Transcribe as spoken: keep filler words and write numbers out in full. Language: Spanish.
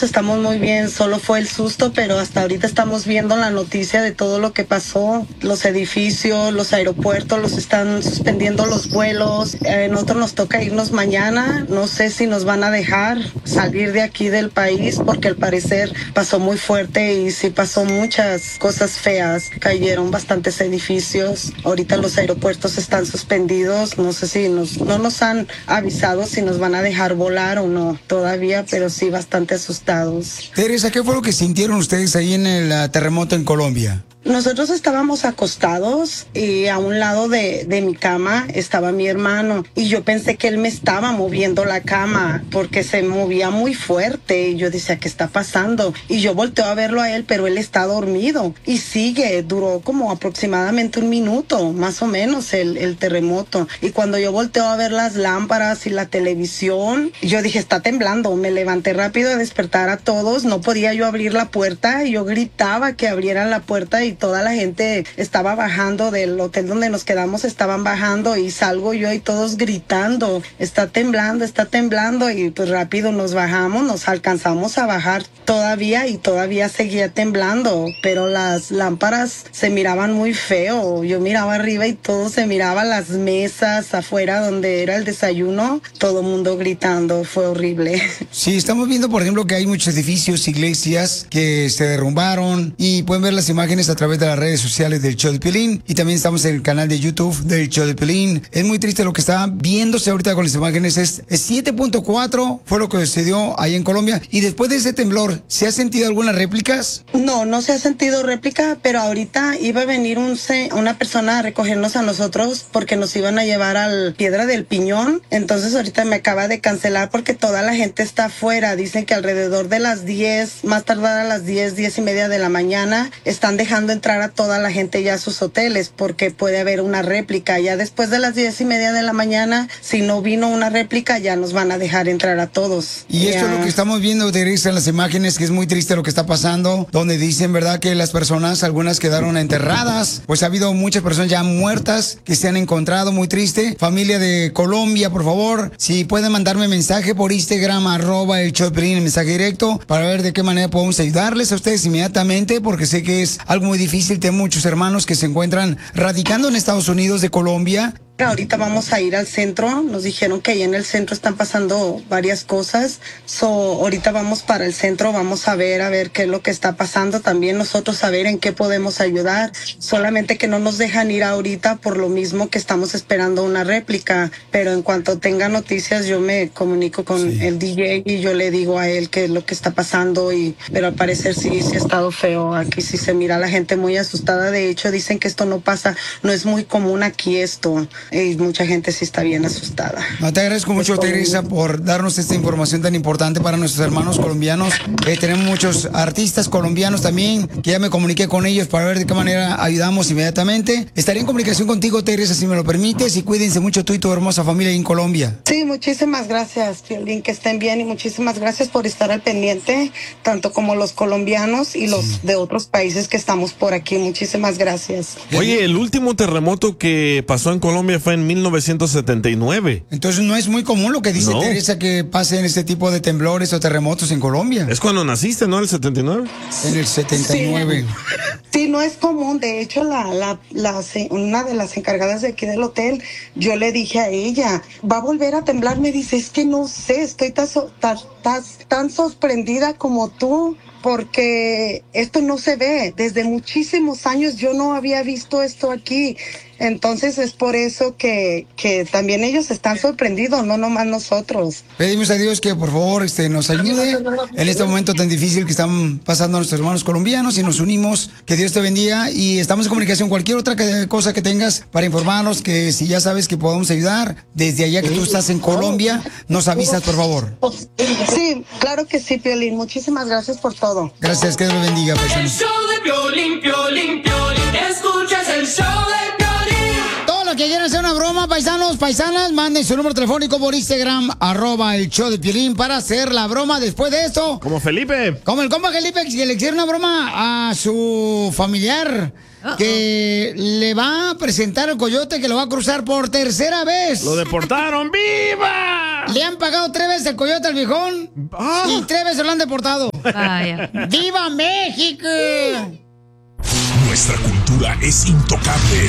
nosotros estamos muy bien, solo fue el susto, pero hasta ahorita estamos viendo la noticia de todo lo que pasó, los edificios, los aeropuertos, los están suspendiendo los vuelos, eh, nosotros nos toca irnos mañana, no sé si nos van a dejar salir de aquí del país, porque al parecer pasó muy fuerte y sí pasó muchas cosas feas, cayeron bastantes edificios, ahorita los aeropuertos están suspendidos, no sé si nos, no nos han avisado si nos van a dejar volar o no todavía, pero sí bastante asustados. Teresa, ¿qué fue lo que sintieron ustedes ahí en el uh, terremoto en Colombia? Nosotros estábamos acostados y a un lado de, de mi cama estaba mi hermano y yo pensé que él me estaba moviendo la cama porque se movía muy fuerte y yo decía, ¿qué está pasando? Y yo volteo a verlo a él, pero él está dormido y sigue, duró como aproximadamente un minuto, más o menos el, el terremoto. Y cuando yo volteo a ver las lámparas y la televisión, yo dije, está temblando, me levanté rápido a despertar a todos, no podía yo abrir la puerta y yo gritaba que abrieran la puerta y toda la gente estaba bajando del hotel donde nos quedamos, estaban bajando y salgo yo y todos gritando, está temblando, está temblando y pues rápido nos bajamos, nos alcanzamos a bajar todavía y todavía seguía temblando, pero las lámparas se miraban muy feo, yo miraba arriba y todo se miraba, las mesas afuera donde era el desayuno, todo mundo gritando, fue horrible. Sí, estamos viendo por ejemplo que hay muchos edificios, iglesias que se derrumbaron y pueden ver las imágenes a través de las redes sociales del show de Piolín y también estamos en el canal de YouTube del show de Piolín. Es muy triste lo que está viéndose ahorita con las imágenes. Es, es siete punto cuatro fue lo que sucedió ahí en Colombia. Y después de ese temblor, ¿se ha sentido algunas réplicas? No, no se ha sentido réplica, pero ahorita iba a venir un, una persona a recogernos a nosotros porque nos iban a llevar al Piedra del Piñón. Entonces ahorita me acaba de cancelar porque toda la gente está afuera. Dicen que alrededor de las diez, más tardar a las diez, diez y media de la mañana, están dejando entrar a toda la gente ya a sus hoteles porque puede haber una réplica. Ya después de las diez y media de la mañana, si no vino una réplica, ya nos van a dejar entrar a todos. Y ya. esto es lo que estamos viendo, Teresa, en las imágenes, que es muy triste lo que está pasando, donde dicen, ¿verdad?, que las personas, algunas quedaron enterradas, pues ha habido muchas personas ya muertas que se han encontrado, muy triste. Familia de Colombia, por favor, si pueden mandarme mensaje por Instagram, arroba el show de Piolín, el mensaje directo, para ver de qué manera podemos ayudarles a ustedes inmediatamente, porque sé que es algo muy difícil. Tengo muchos hermanos que se encuentran radicando en Estados Unidos de Colombia. Ahorita vamos a ir al centro, nos dijeron que ahí en el centro están pasando varias cosas, so ahorita vamos para el centro, vamos a ver a ver qué es lo que está pasando, también nosotros saber en qué podemos ayudar, solamente que no nos dejan ir ahorita por lo mismo que estamos esperando una réplica, pero en cuanto tenga noticias yo me comunico con sí. el D J y yo le digo a él qué es lo que está pasando, y pero al parecer sí, sí ha estado feo, aquí sí se mira la gente muy asustada, de hecho dicen que esto no pasa, no es muy común aquí esto. Y mucha gente sí está bien asustada. No, te agradezco mucho, Teresa, por darnos esta información tan importante para nuestros hermanos colombianos. Eh, tenemos muchos artistas colombianos también, que ya me comuniqué con ellos para ver de qué manera ayudamos inmediatamente. Estaré en comunicación contigo, Teresa, si me lo permites, y cuídense mucho tú y tu hermosa familia ahí en Colombia. Sí, muchísimas gracias, Piolín, que estén bien, y muchísimas gracias por estar al pendiente, tanto como los colombianos y los sí. de otros países que estamos por aquí. Muchísimas gracias. Oye, el último terremoto que pasó en Colombia fue en mil novecientos setenta y nueve. Entonces no es muy común lo que dice no. Teresa, que pasen este tipo de temblores o terremotos en Colombia. Es cuando naciste, ¿no? ¿El setenta y nueve? En el setenta y nueve. Sí, sí, no es común. De hecho, la, la, la, una de las encargadas de aquí del hotel, yo le dije a ella, ¿va a volver a temblar? Me dice, es que no sé, estoy tan, tan, tan, tan sorprendida como tú, porque esto no se ve. Desde muchísimos años yo no había visto esto aquí. Entonces es por eso que, que también ellos están sorprendidos, no nomás nosotros. Pedimos a Dios que por favor este, nos ayude en este momento tan difícil que están pasando nuestros hermanos colombianos, y nos unimos. Que Dios te bendiga y estamos en comunicación. Cualquier otra cosa que tengas para informarnos, que si ya sabes que podemos ayudar desde allá que tú estás en Colombia, nos avisas, por favor. Sí, claro que sí, Piolín. Muchísimas gracias por todo. Gracias, que Dios lo bendiga. Pues. El show de Piolín, Piolín, Piolín. Escuchas el show de Piolín. Todas los que quieran hacer una broma, paisanos, paisanas, manden su número telefónico por Instagram, arroba el show de Piolín, para hacer la broma después de esto. Como Felipe. Como el compa Felipe, que le quiere una broma a su familiar. Uh-oh. Que le va a presentar el coyote que lo va a cruzar por tercera vez. ¡Lo deportaron! ¡Viva! Le han pagado tres veces el coyote al viejón. Ah. Y tres veces lo han deportado. Vaya. ¡Viva México! Nuestra cultura es intocable.